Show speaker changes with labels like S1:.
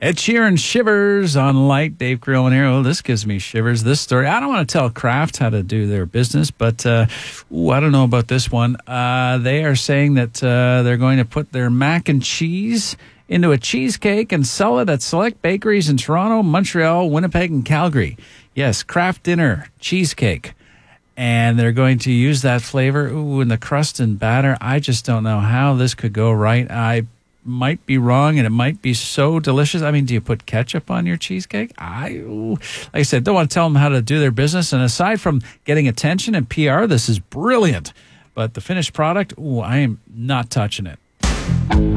S1: Ed Sheeran shivers on Light. Dave Creel here. Oh, this gives me shivers. This story. I don't want to tell Kraft how to do their business, but I don't know about this one. They are saying that they're going to put their mac and cheese into a cheesecake and sell it at select bakeries in Toronto, Montreal, Winnipeg, and Calgary. Yes, Kraft Dinner cheesecake. And they're going to use that flavor in the crust and batter. I just don't know how this could go right. I might be wrong, and it might be so delicious. I mean, do you put ketchup on your cheesecake? Like I said, don't want to tell them how to do their business. And aside from getting attention and PR, this is brilliant. But the finished product, I am not touching it.